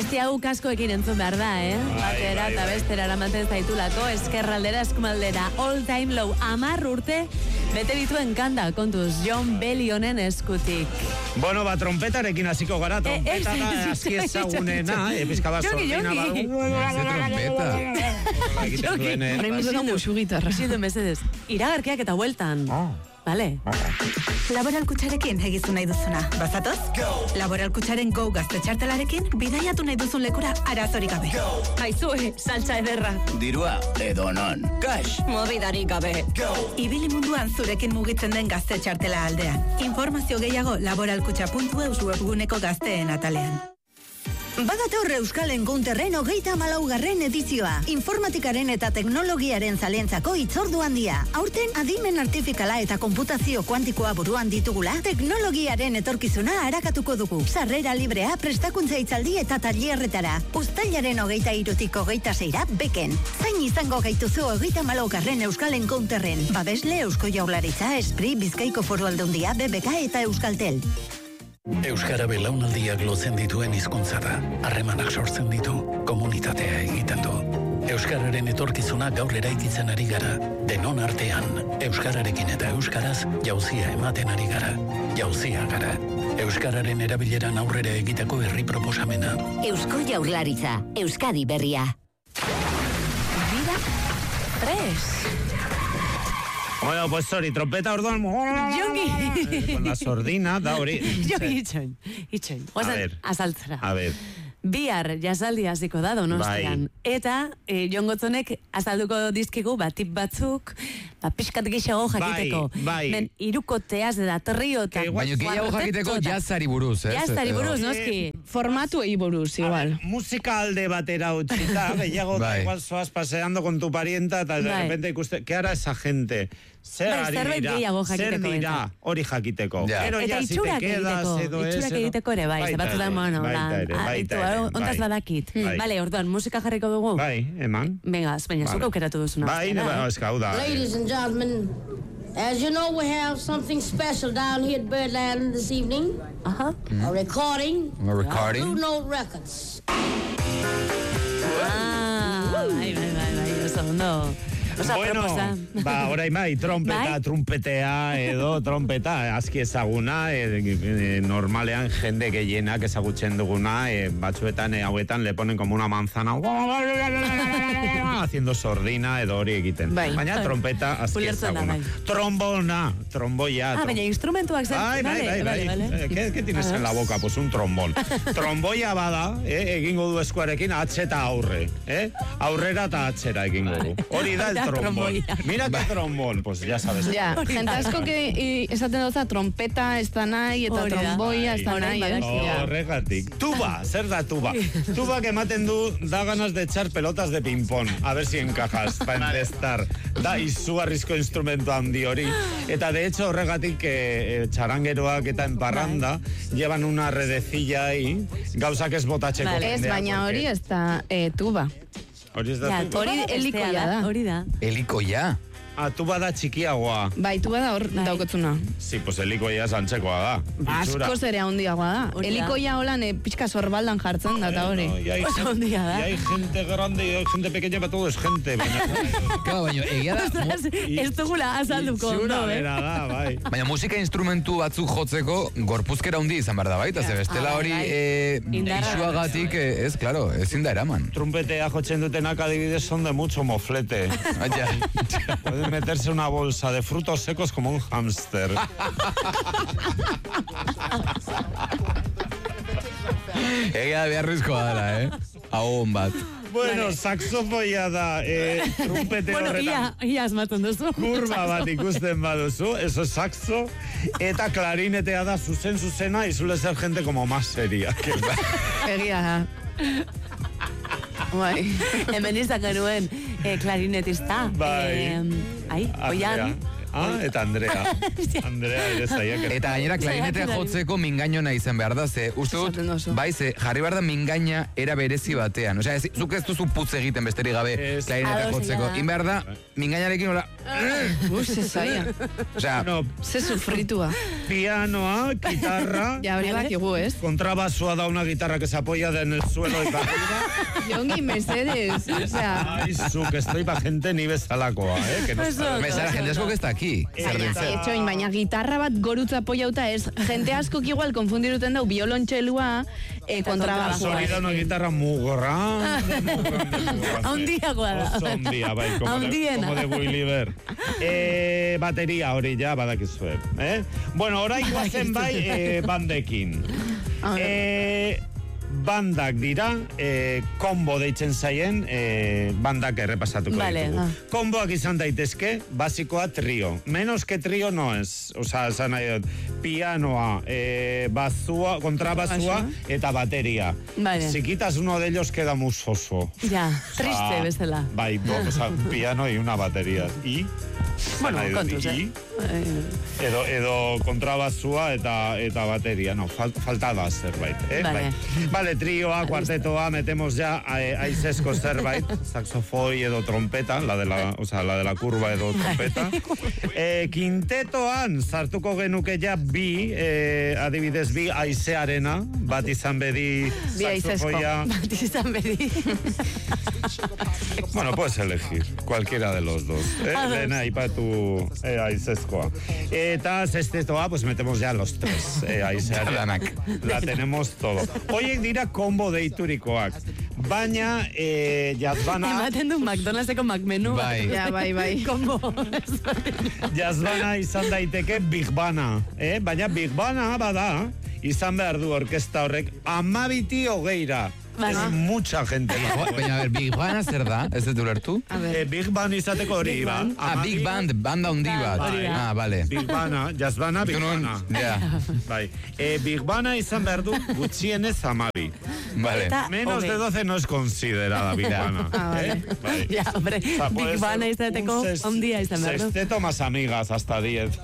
Abesti hau kaskoekin entzun behar da, Batera eta bestera eramaten zaitulako, eskerraldera, eskumaldera, all time low, 10 urte, bete dituen kanta, kontuz, Jon Bellionen eskutik. Bueno, trompetarekin hasiko gara, trompeta da aski ezagunena, pizka bat sordina bat. Trompeta. Sido mesedes. Iragarkiak eta bueltan. Vale. Laboral Kutxarekin egizu nahi duzuna. Bazatoz? Laboral Kutxaren Go gaztetxartelarekin bidaiatu nahi duzun lekura arazorik gabe. Aizue, saltza ederra. Dirua edo non. Cash. Mobidarik gabe. Ibili munduan zurekin mugitzen den gaztetxartela aldean. Informazio gehiago laboralkutxa.eus webguneko gazteen atalean. Badator Euskal Encounterren 34. edizioa. Informatikaren eta teknologiaren zalentzako hitzordu handia. Aurten adimen artifikala eta konputazio kuantikoa buruan ditugula, teknologiaren etorkizuna arakatuko dugu. Sarrera librea, prestakuntza hitzaldi eta tailerretara. Uztailaren 23tik 26ra beken. Zain izango gaituzu 34. Euskal Encounterren. Babesle Eusko Jaurlaritza, Esprit, Bizkaiko Foru Aldundia, BBK eta Euskaltel. Euskara belaunaldiak lotzen dituen hizkuntza da. Harremanak sortzen ditu, komunitatea egiten du. Euskararen etorkizuna gaur eraikitzen ari gara. Denon artean, euskararekin eta euskaraz jauzia ematen ari gara. Jauzia gara. Euskararen erabileran aurrera egiteko herri proposamena. Eusko Jaurlaritza, Euskadi berria. Vida 3. Bueno, pues hori, trompeta orduan... Jongi! Con la sordina, da hori... Jongi, itxoin. Ozen, azaltzera. A ver. Bihar jasaldi hasiko da Donostian. Eta Jon Gotzonek azalduko dizkigu tip batzuk, pixkat gehiago jakiteko. Men hirukoteaz da trio eta... Baina gehiago jakiteko jazzari buruz, Jazzari buruz, noski. Formatu buruz, igual. Música alde batera utxita, gehiago igual soaz paseando con tu parienta, eta de repente ikuste, ¿qué hará esa gente? Zer dira, hori jakiteko. Eta itxurak egiteko ere, batzutan, ontaz badakit. Bale, orduan, musika jarriko dugu? Bai, eman. Venga, zuk aukeratu duzuna. Bai, eskau da. Ladies and gentlemen, as you know, we have something special down here at Birdland this evening. A recording. Blue Note Records. Bai, oso ondo. Bueno, orain bai, trompetea edo trompeta aski ezaguna, normalean jende gehienak ezagutzen duguna, batzuetan hauetan le ponen como una manzana haciendo sordina edo hori egiten. Baina trompeta aski ezaguna. Tromboia. Baina instrumentuak zen. Bai. ¿Qué tienes en la boca? Pues un trombón. Tromboia bada, egingo du eskuarekin atxe eta aurre. Aurrera eta atxera egingo du. Hori da trombón. Mira que trombón, pues ya sabes. Ya, gente asko que esaten doza trompeta ez da nahi eta tromboia ez da nahi. Horregatik. Tuba, zer da tuba? Tuba que ematen du da ganas de echar pelotas de ping-pong. A ver si encajas, para entestar. Da izugarrizko instrumento handi hori. Eta de hecho horregatik txarangeroak eta en parranda llevan una redecilla ahí, gauzak ez botatzeko. Ez, baina hori ez da tuba. Hori elikoia da. Hori da. Elikoia? Tuba da txikiagoa. Bai, tuba da hor daukotzuna. Sí, pues elikoia santzekoa da. Asko zere handiagoa da. Elikoia holan pixka sorbaldan jartzen da eta hori. Oso handia da. Y hay gente grande y hay gente pequeña, pero todo es gente. Claro, baina egia da... Ez dugula azalduko. Baina musika instrumentu batzuk jotzeko gorpuzkera handi izan behar da baita, ze bestela hori isuagatik, ez, claro, ezin da eraman. Trumpetea jotzen dutenak adibidez son de mucho moflete. Pueden meterse una bolsa de frutos secos como un hámster. Egia beharrizkoa dara, Ahon bat. Bueno, saxofoia da, trumpete horretan. Bueno, ia asmatzen duzu. Kurba bat ikusten baduzu, eso es saxo, eta klarinetea da zuzena, y suele ser gente como más seria. Egia da. Hemen izan genuen klarinetista. Bai. Oian. eta Andrea. Andrea ere zaiak. Eta gainera klarinetea jotzeko mingainona izan behar da, ze uste dut, bai, ze jarri behar da mingaina era berezi batean. Osea, zuk ez duzu putz egiten besterik gabe klarinetea jotzeko. In behar da, mingainarekin hola... Ze zaia. Osea, ze sufritua. Pianoa, gitarra... Ja, hori bakigu, ez? Kontrabasua da una guitarra que se apoya en el suelo y para arriba. Jongi, Mercedes, o sea... Ay, que estoy pa' gente ni bezalakoa, que no está... Mesara, jende asko que está aquí. Etxoin, baina gitarra bat gorutza apoiauta ez. Jente askok igual konfundiruten dau biolontxelua kontrabasua. Hori da una guitarra mugorra. Haundiagoa da. Oso handia, bai, como de Willy Bear. Bateria hori ja badakizue. Bueno, orain guazen bai bandekin. Bandak dira, kombo deitzen zaien, bandak errepasatuko ditugu. Komboak izan daitezke, basikoa trio. Menos que trio no es. Osa, esan nahi dut, pianoa, bazua, kontrabazua eta bateria. Si quitas uno de ellos queda muy soso. Ja, triste bezala. Bai, piano y una bateria. Y... Bueno, kontuz, Edo kontrabazua eta bateria, no, falta da zerbait, Vale, trioa, kuartetoa, metemos ya aizesko zerbait, saxofoi edo trompeta, la de la curva edo trompeta. Quintetoan, sartuko genuke ja adibidez bi aizearena, bat izan bedi saxofoia. Bat izan bedi. Bueno, puedes elegir cualquiera de los dos, Lena, ipatu aizezkoa. Eta sextetoa, pues metemos ya los tres, aizearena. La tenemos todo. Oiek dira kombo deiturikoak. Baina, jazbana... Ematen du McDonald'seko McMenu. Bai. Ja, bai. Kombo. Jazbana izan daiteke Big Bana. Baina Big Bana bada, izan behar du orkesta horrek 12 hogeira. Es mucha gente. Baina, a ver, Big Bana zer da? Ez dut ulertu? Big Band izateko hori, ba. Big Band, banda hundi bat. Vale. Big Bana, jazbana, Big Bana. Bai. Big Bana izan behar du gutxienez 12. Vale. Menos de 12 no es considerada Big Bana. Ya, hombre, Big Bana izateko ondia izan behar du. Sexteto más amigas, hasta 10.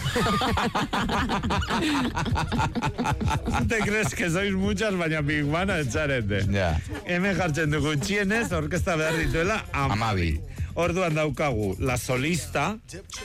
¿Te crees que sois muchas, baina Big Bana etxarete? Ja. Hemen jartzen dugu txienez, orkesta behar dituela 12. Orduan daukagu la solista,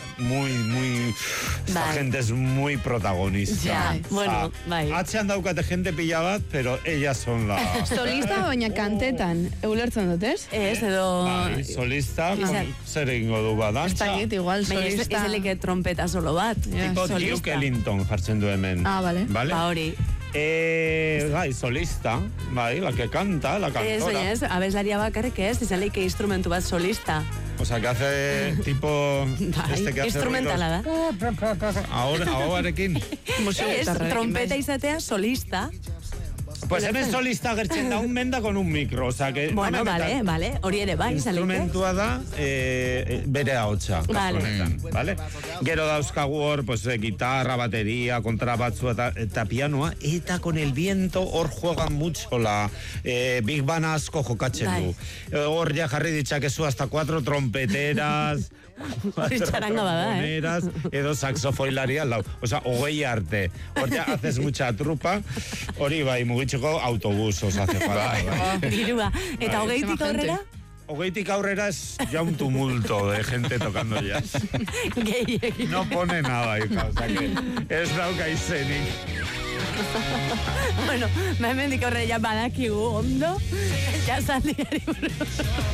esta gente es muy protagonista. Ja, bueno, bai. Atxean daukate gente pila bat, pero ellas son la... Solista baina kantetan, ulertzen dut, ez? Ez, edo... Bai, solista, zer egingo du badantza. Ez igual solista... Ez elike trompeta solo bat. Tipo Duke Ellington jartzen du hemen. Vale. Ba hori. Bai, solista, bai, la que canta, la cantora. Ez, abeslaria bakarrik ez, izan leike instrumentu bat solista. O sea, que hace tipo... este que hace instrumentala da. Ahoarekin. Ez, trompeta izatea solista. Pues hemen solista gertzen da un menda con un micro, o sea que... Bueno, vale, hori ere bai, izan leike. Instrumentua da bere ahotsa. Vale. Gero dauzkagu hor, pues, gitarra, batería, kontrabatzu eta pianoa, eta con el viento hor juegan mucho la Big Band asko jokatzen du. Hor ja jarri ditzakezu hasta 4 trompeteras, 4 tromboneras, edo saxofoilaria, o sea, 20 arte. Hor ja haces mucha trupa, hori bai, mugitzeko autobus, os hace falta. Dirua, eta 20tik aurrera? 20tik aurrera es ya un tumulto de gente tocando jazz. No pone nada, hija, o sea que ez dauka izenik. Bueno, hemendik aurrera ja badakigu ondo, jazzaldiari buruz.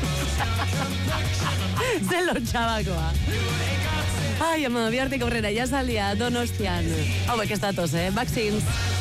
Zelo txabakoa. Ai, ama, bihartik aurrera, jazzaldia, Donostian. Hauek ez datoz, Vaccines.